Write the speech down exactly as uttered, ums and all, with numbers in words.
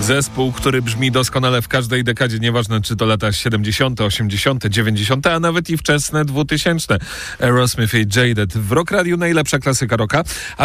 Zespół, który brzmi doskonale w każdej dekadzie, nieważne czy to lata siedemdziesiąte, osiemdziesiąte, dziewięćdziesiąte, a nawet i wczesne dwutysięczne. Aerosmith i Jaded. W Rock Radiu najlepsza klasyka rocka.